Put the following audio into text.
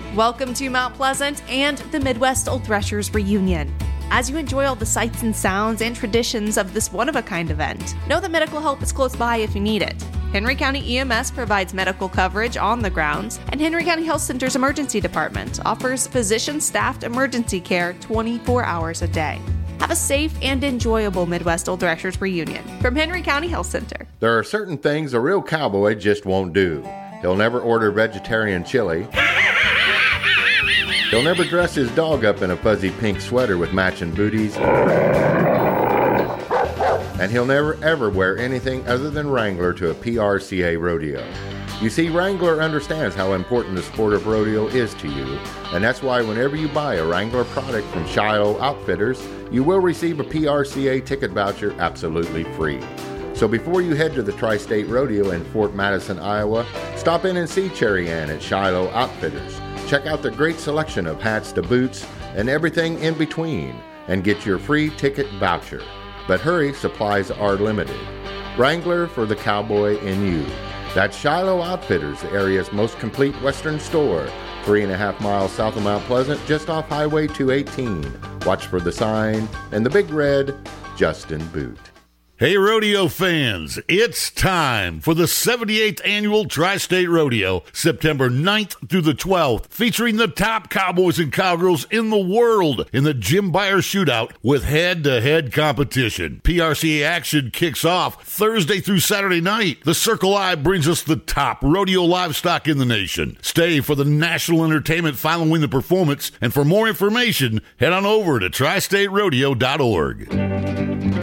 Welcome to Mount Pleasant and the Midwest Old Threshers Reunion. As you enjoy all the sights and sounds and traditions of this one-of-a-kind event, know that medical help is close by if you need it. Henry County EMS provides medical coverage on the grounds, and Henry County Health Center's Emergency Department offers physician-staffed emergency care 24 hours a day. Have a safe and enjoyable Midwest Old Threshers Reunion from Henry County Health Center. There are certain things a real cowboy just won't do. He'll never order vegetarian chili. He'll never dress his dog up in a fuzzy pink sweater with matching booties. And he'll never ever wear anything other than Wrangler to a PRCA rodeo. You see, Wrangler understands how important the sport of rodeo is to you, and that's why whenever you buy a Wrangler product from Shiloh Outfitters, you will receive a PRCA ticket voucher absolutely free. So before you head to the Tri-State Rodeo in Fort Madison, Iowa, stop in and see Cherry Ann at Shiloh Outfitters. Check out the great selection of hats to boots and everything in between, and get your free ticket voucher. But hurry, supplies are limited. Wrangler for the cowboy in you. That's Shiloh Outfitters, the area's most complete Western store, 3.5 miles south of Mount Pleasant, just off Highway 218. Watch for the sign and the big red Justin boot. Hey, rodeo fans, it's time for the 78th Annual Tri-State Rodeo, September 9th through the 12th, featuring the top cowboys and cowgirls in the world in the Jim Beyer Shootout with head-to-head competition. PRCA action kicks off Thursday through Saturday night. The Circle I brings us the top rodeo livestock in the nation. Stay for the national entertainment following the performance, and for more information, head on over to tristaterodeo.org.